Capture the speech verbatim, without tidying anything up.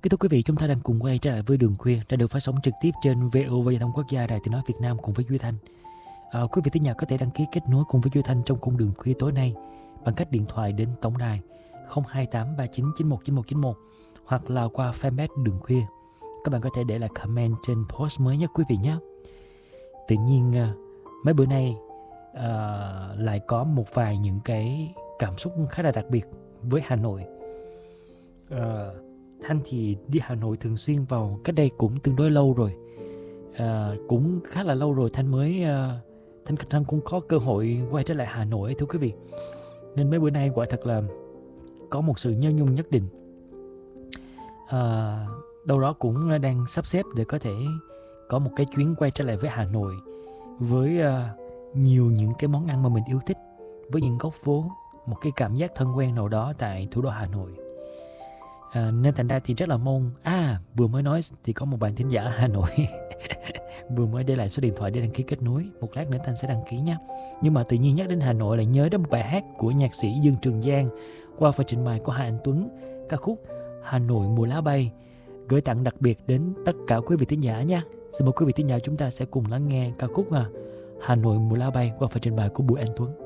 Kính thưa quý vị, chúng ta đang cùng quay trở lại với Đường Khuya đã được phát sóng trực tiếp trên vê o vê Giao thông Quốc gia, Đài Tiếng nói Việt Nam cùng với Duy Thanh. À, quý vị thính giả có thể đăng ký kết nối cùng với Duy Thanh trong khung Đường Khuya tối nay bằng cách điện thoại đến tổng đài không hai tám ba chín chín một chín một chín một hoặc là qua fanpage Đường Khuya. Các bạn có thể để lại comment trên post mới nhé quý vị nhé. Tự nhiên mấy bữa nay à, lại có một vài những cái cảm xúc khá là đặc biệt với Hà Nội. À, Thanh thì đi Hà Nội thường xuyên vào cách đây cũng tương đối lâu rồi, à, cũng khá là lâu rồi Thanh mới à, Thanh Thanh cũng có cơ hội quay trở lại Hà Nội thưa quý vị, nên mấy bữa nay quả thật là có một sự nhớ nhung nhất định. À, đâu đó cũng đang sắp xếp để có thể có một cái chuyến quay trở lại với Hà Nội với à, nhiều những cái món ăn mà mình yêu thích, với những góc phố, một cái cảm giác thân quen nào đó tại thủ đô Hà Nội. À, nên thành ra thì rất là mong. À vừa mới nói thì có một bạn thính giả ở Hà Nội vừa mới để lại số điện thoại để đăng ký kết nối. Một lát nữa Thanh sẽ đăng ký nhé. Nhưng mà tự nhiên nhắc đến Hà Nội lại nhớ đến một bài hát của nhạc sĩ Dương Trường Giang qua phần trình bày của Hà Anh Tuấn, ca khúc Hà Nội mùa lá bay, gửi tặng đặc biệt đến tất cả quý vị thính giả nha. Xin mời quý vị thính giả chúng ta sẽ cùng lắng nghe ca khúc Hà Nội mùa lá bay qua phần trình bày của Bùi Anh Tuấn.